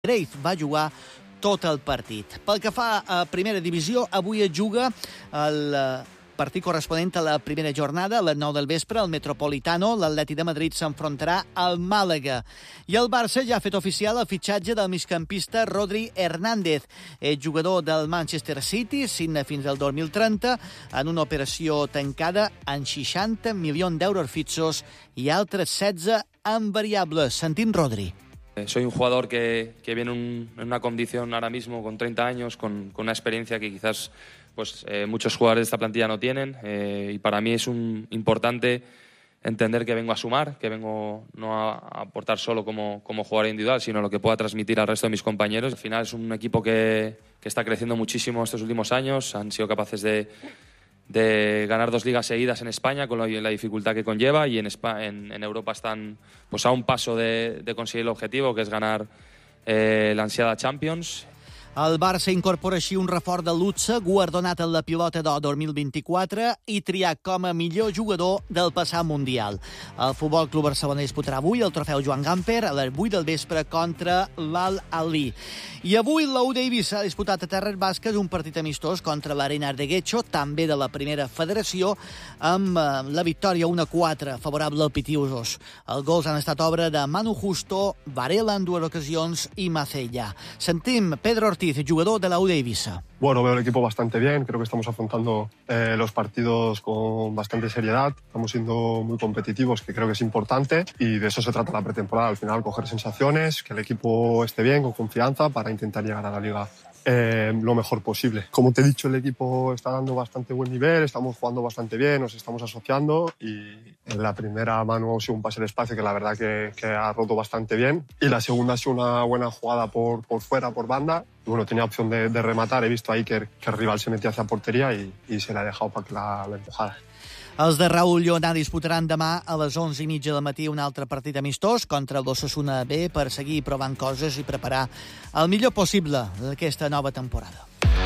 Grace va jugar tot el partit. Pel que fa a primera divisió, avui es juga el partit corresponent a la primera jornada, a les 9 del vespre, al Metropolitano. L'Atlètic de Madrid s'enfrontarà al Màlaga. I el Barça ja ha fet oficial el fitxatge del migcampista Rodri Hernández, jugador del Manchester City, signa fins al 2030, en una operació tancada en 60 milions d'euros fixos i altres 16 en variables. Sentim Rodri. Soy un jugador que viene en una condición ahora mismo con 30 años, con una experiencia que quizás muchos jugadores de esta plantilla no tienen, y para mí es importante entender que vengo a sumar, que vengo no a aportar solo como jugador individual, sino lo que pueda transmitir al resto de mis compañeros. Al final es un equipo que está creciendo muchísimo estos últimos años, han sido capaces de ganar 2 ligas seguidas en España con la dificultad que conlleva, y en Europa están a un paso de conseguir el objetivo, que es ganar la ansiada Champions. El Barça incorpora així un reforç de luxe, guardonat en la Pilota d'Or 2024 i triat com a millor jugador del passat Mundial. El Futbol Club Barcelona disputarà avui el trofeu Joan Gamper a les 8 del vespre contra l'Al-Ahly. I avui l'U Davis ha disputat a Terres Basques un partit amistós contra l'Arenas de Guecho, també de la primera federació, amb la victòria 1-4 favorable al Pitiusos. Els gols han estat obra de Manu Justo, Varela en 2 ocasions i Macella. Sentim Pedro Ortiz, jugador de la U Davis. Bueno, veo el equipo bastante bien, creo que estamos afrontando los partidos con bastante seriedad, estamos siendo muy competitivos, que creo que es importante, y de eso se trata la pretemporada, al final coger sensaciones, que el equipo esté bien, con confianza, para intentar llegar a la liga lo mejor posible. Como te he dicho, el equipo está dando bastante buen nivel, estamos jugando bastante bien, nos estamos asociando, y en la primera mano ha sido un pase al espacio que la verdad que ha roto bastante bien, y la segunda ha sido una buena jugada por fuera, por banda, y bueno, tenía opción de rematar, he visto ahí que el rival se metía hacia portería y se la ha dejado para que la empujara. Els de Raúl Llona disputaran demà a les 11:30 del matí un altre partit amistós contra el Osasuna B per seguir provant coses i preparar el millor possible d'aquesta nova temporada.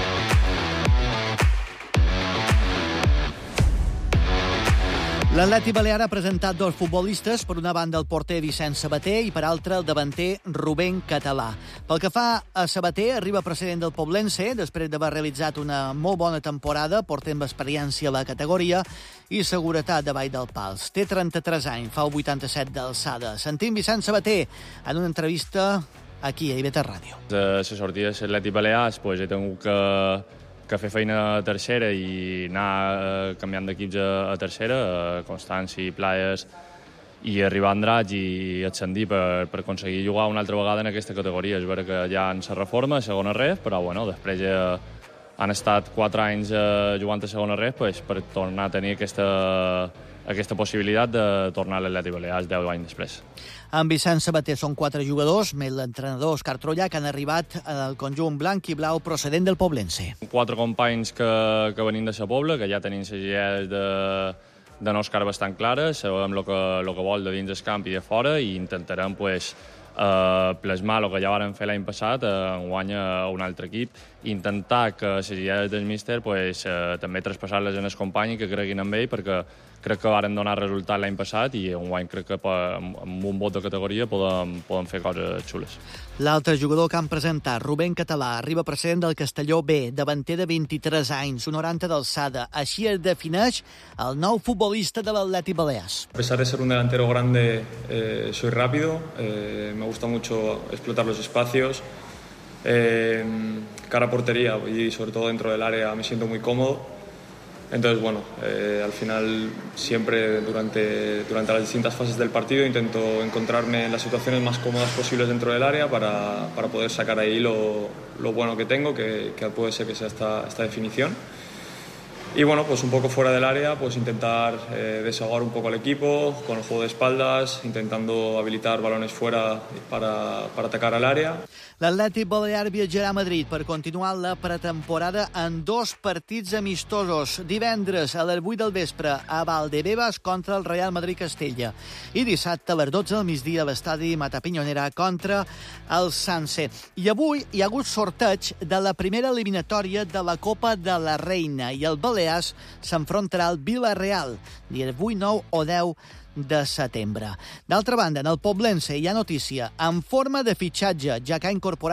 L'Atlètic Balear ha presentat 2 futbolistes, per una banda el porter Vicent Sabater i per altra el davanter Rubén Català. Pel que fa a Sabater, arriba procedent del Poblense, després d'haver realitzat una molt bona temporada, porter amb experiència a la categoria i seguretat davall del pals. Té 33 anys, fa 87 d'alçada. Sentim Vicent Sabater en una entrevista aquí a IB3 Ràdio. De la sortida de l'Atlètic Balear he tingut que fer feina a tercera i anar canviant d'equips a tercera, Constància i Playas, i arribar a Andratx i ascendir per aconseguir jugar una altra vegada en aquesta categoria. És vera que ja en la reforma, a segona ref, però bueno, després han estat 4 anys jugant a segona ref per tornar a tenir aquesta possibilitat de tornar a l'Atlètic Balear 10 anys després. Amb Vicent Sabater són 4 jugadors, més l'entrenador Òscar Trollà, que han arribat al conjunt blanc i blau procedent del Poblense. 4 companys que venim de la Pobla, que ja tenim les idees d'en Òscar bastant clares, sabem el que vol de dins del camp i de fora, i intentarem plasmar el que ja vàrem fer l'any passat, enguany a un altre equip, i intentar que les idees del míster també traspassar-les en els companys que creguin en ell, perquè crec que varen donar resultat l'any passat i enguany crec que amb un vot de categoria podem fer coses xules. L'altre jugador que han presentat, Rubén Català, arriba procedent del Castelló B, davanter de 23 anys, 1,90 d'alçada. Així es defineix el nou futbolista de l'Atlètic Balears. A pesar de ser un delantero grande, soy rápido, me gusta mucho explotar los espacios, cara a portería y sobre todo dentro del área me siento muy cómodo. Entonces, bueno, al final siempre durante las distintas fases del partido intento encontrarme en las situaciones más cómodas posibles dentro del área para poder sacar ahí lo bueno que tengo, que puede ser que sea esta definición. Y bueno, un poco fuera del área, intentar desahogar un poco al equipo con el juego de espaldas, intentando habilitar balones fuera para atacar al área. L'Atlètic Balear viatjarà a Madrid per continuar la pretemporada en 2 partits amistosos. Divendres a les 8 del vespre a Valdebebas contra el Real Madrid Castella i dissabte a les 12 del migdia a l'estadi Matapinyonera contra el Sanse. I avui hi ha hagut sorteig de la primera eliminatòria de la Copa de la Reina i el Balears s'enfrontarà al Villarreal dies 8, 9 o 10 de setembre. D'altra banda, en el Poblense hi ha notícia en forma de fitxatge, ja que ha incorporat